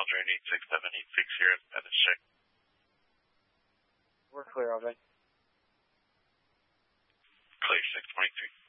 Aldrin 86786 here at the check. We're clear, Aldrin. Clear 623.